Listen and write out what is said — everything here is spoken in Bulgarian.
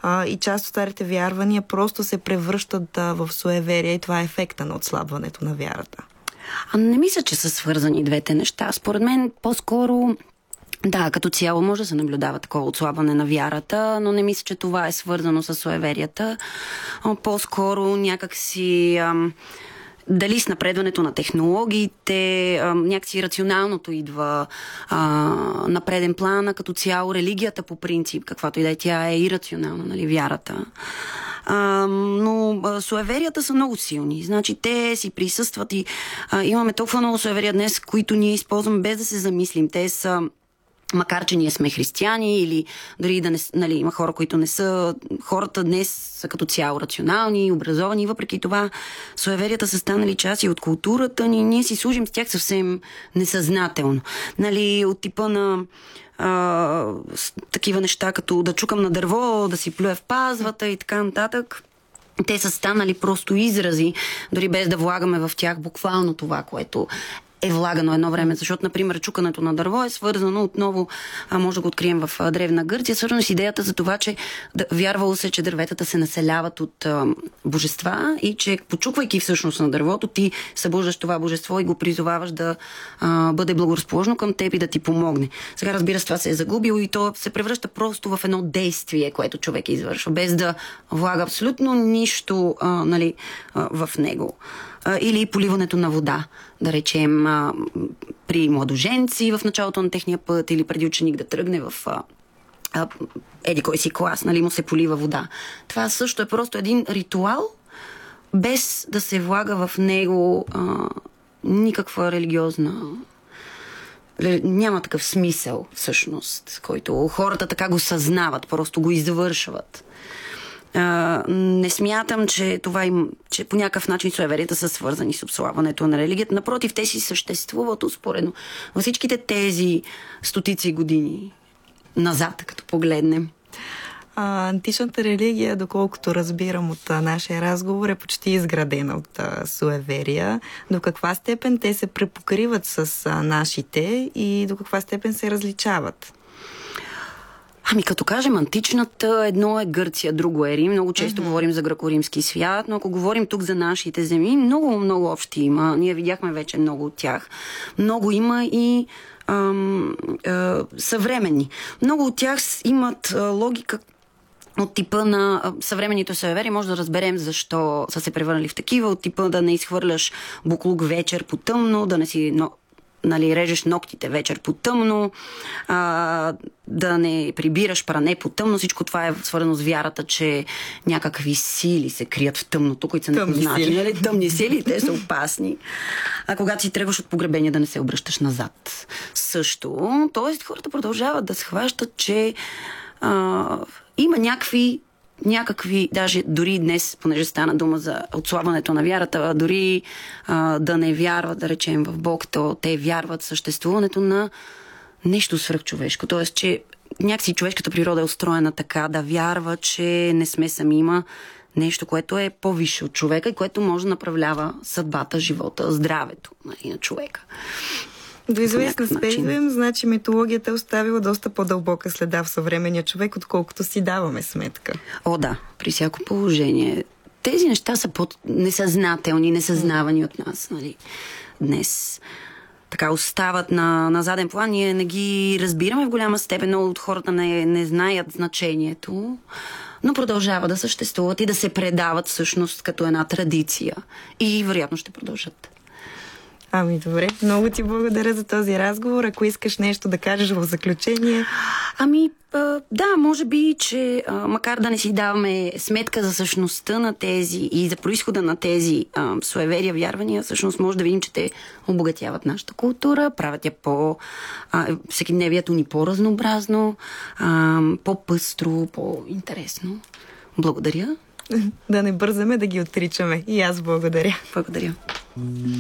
и част от старите вярвания просто се превръщат в суеверия и това е ефекта на отслабването на вярата. Не мисля, че са свързани двете неща. Според мен по-скоро да, като цяло може да се наблюдава такова отслабване на вярата, но не мисля, че това е свързано с суеверията. По-скоро някакси дали с напредването на технологиите, някакси рационалното идва на преден план, а като цяло религията по принцип, каквато и да е, тя е ирационална, нали, вярата. Но суеверията са много силни. Значи те си присъстват и имаме толкова много суеверия днес, които ние използваме без да се замислим. Те са, макар че ние сме християни или дори да не, нали, има хора, които не са, хората днес са като цяло рационални, образовани, въпреки това суеверията са станали част и от културата ни, ние си служим с тях съвсем несъзнателно. Нали, от типа на такива неща, като да чукам на дърво, да си плюя в пазвата и така нататък. Те са станали просто изрази, дори без да влагаме в тях буквално това, което е влагано едно време, защото, например, чукането на дърво е свързано отново, може да го открием в Древна Гърция, свързано с идеята за това, че вярвало се, че дърветата се населяват от божества и че почуквайки всъщност на дървото, ти събуждаш това божество и го призоваваш да бъде благоразположено към теб и да ти помогне. Сега, разбира се, това се е загубило и то се превръща просто в едно действие, което човек извършва, без да влага абсолютно нищо нали, в него. Или поливането на вода, да речем, при младоженци в началото на техния път или преди ученик да тръгне в еди кой си клас, нали, му се полива вода. Това също е просто един ритуал, без да се влага в него никаква религиозна... Няма такъв смисъл, всъщност, който хората така го съзнават, просто го извършват. Не смятам, че че по някакъв начин суеверията са свързани с отслабването на религията. Напротив, те си съществуват успоредно. Във всичките тези стотици години назад, като погледнем. Античната религия, доколкото разбирам от нашия разговор, е почти изградена от суеверия. До каква степен те се препокриват с нашите и до каква степен се различават? Като кажем античната, едно е Гърция, друго е Рим. Много често говорим за гръко-римски свят, но ако говорим тук за нашите земи, много, много общи има. Ние видяхме вече много от тях. Много има и съвременни. Много от тях имат логика от типа на съвременните суеверия. Може да разберем защо са се превърнали в такива. От типа да не изхвърляш буклук вечер по тъмно, да не си... нали, режеш ногтите вечер по тъмно, да не прибираш пране по тъмно. Всичко това е свързано с вярата, че някакви сили се крият в тъмното, които са непознати. Нали? Тъмни сили, те са опасни. А когато си тръгваш от погребение, да не се обръщаш назад. Също, т.е. хората продължават да схващат, че има някакви, даже дори днес, понеже стана дума за отслабването на вярата, дори да не вярват, да речем, в Бог, то те вярват в съществуването на нещо свръхчовешко. Тоест, че някакси човешката природа е устроена така, да вярва, че не сме сами. Има нещо, което е по-висше от човека и което може да направлява съдбата, живота, здравето на човека. До известна степен, значи митологията е оставила доста по-дълбока следа в съвременния човек, отколкото си даваме сметка. О, да, при всяко положение. Тези неща са несъзнателни, несъзнавани от нас, нали, днес. Така остават на заден план. Ние не ги разбираме в голяма степен, но от хората не знаят значението, но продължава да съществуват и да се предават всъщност като една традиция. И вероятно ще продължат. Добре. Много ти благодаря за този разговор. Ако искаш нещо да кажеш в заключение. Да, може би, че макар да не си даваме сметка за същността на тези и за произхода на тези суеверия, вярвания, всъщност може да видим, че те обогатяват нашата култура, правят я всекидневието ни по-разнообразно, по-пъстро, по-интересно. Благодаря. Да не бързаме да ги отричаме. И аз благодаря. Благодаря.